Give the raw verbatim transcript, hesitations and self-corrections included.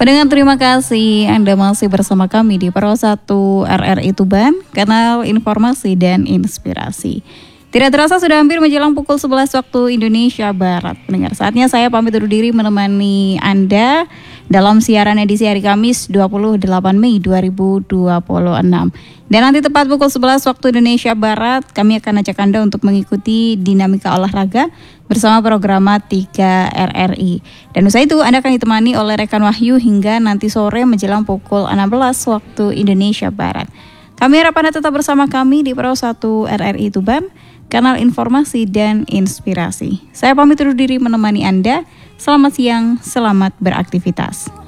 Pendengar, terima kasih Anda masih bersama kami di Pro satu R R I Tuban, kanal informasi dan inspirasi. Tidak terasa sudah hampir menjelang pukul sebelas waktu Indonesia Barat. Pendengar, saatnya saya pamit undur diri menemani Anda dalam siaran edisi hari Kamis dua puluh delapan Mei dua ribu dua puluh enam. Dan nanti tepat pukul sebelas waktu Indonesia Barat, kami akan ajak Anda untuk mengikuti dinamika olahraga bersama program tiga R R I. Dan usai itu Anda akan ditemani oleh rekan Wahyu hingga nanti sore menjelang pukul enam belas waktu Indonesia Barat. Kami harap Anda tetap bersama kami di Pro satu R R I Tuban, kanal informasi dan inspirasi. Saya pamit undur diri menemani Anda. Selamat siang, selamat beraktivitas.